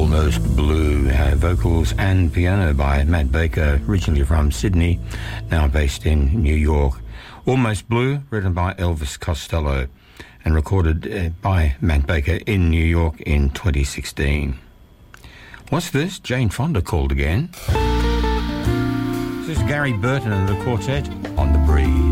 Almost Blue, vocals and piano by Matt Baker, originally from Sydney, now based in New York. Almost Blue, written by Elvis Costello and recorded by Matt Baker in New York in 2016. What's this? Jane Fonda called again. This is Gary Burton and the Quartet on The Breeze.